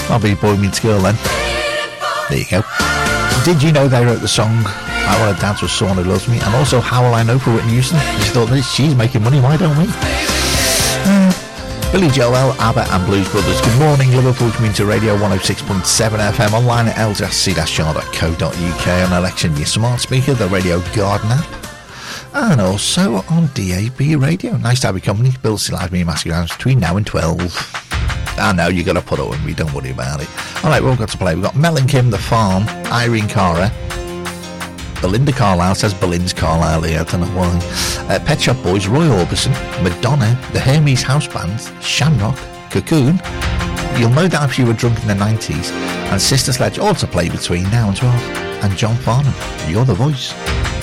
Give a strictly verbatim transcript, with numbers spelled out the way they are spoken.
I'll be Boy Meets Girl then. There you go. Did you know they wrote the song I Want to Dance with Someone Who Loves Me, and also How Will I Know for Whitney Houston? She thought, she's making money, why don't we? Uh, Billy Joel, ABBA and Blues Brothers. Good morning, Liverpool Community Radio one oh six point seven F M, online at l c dash r dot co dot u k, on Alexa, your smart speaker, the Radio Garden app, and also on D A B Radio. Nice to have your company. Bill still has me in Masquerade between now and twelve. I know, you got to put it with me, don't worry about it. Alright, we've got to play. We've got Mel and Kim, The Farm, Irene Cara, Belinda Carlisle, says Belinda's Carlisle here, I don't know why. Uh, Pet Shop Boys, Roy Orbison, Madonna, the Hermes House Band, Shamrock, Cocoon, You'll No Doubt If You Were Drunk in the nineties, and Sister Sledge, all to play between now and twelve. And John Farnham, You're the Voice.